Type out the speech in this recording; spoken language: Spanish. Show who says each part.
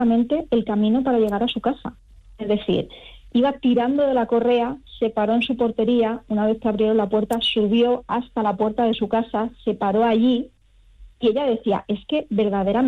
Speaker 1: el camino para llegar a su casa. Es decir, iba tirando de la correa, se paró en su portería, una vez que abrieron la puerta, subió hasta la puerta de su casa, se paró allí y ella decía, es que verdaderamente